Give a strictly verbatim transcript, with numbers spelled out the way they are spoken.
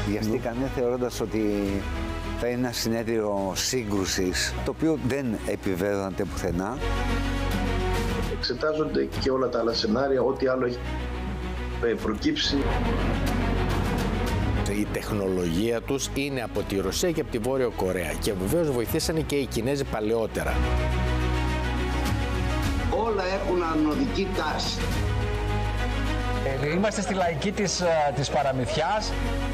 Βιαστήκανε θεωρώντας ότι θα είναι ένα συνέδριο σύγκρουσης, το οποίο δεν επιβεβαιώνεται πουθενά. Εξετάζονται και όλα τα άλλα σενάρια, ό,τι άλλο έχει προκύψει. Η τεχνολογία τους είναι από τη Ρωσία και από τη Βόρεια Κορέα και βεβαίως βοηθήσανε και οι Κινέζοι παλαιότερα. Όλα έχουν ανωδική τάση. Είμαστε στη λαϊκή της, της παραμυθιάς.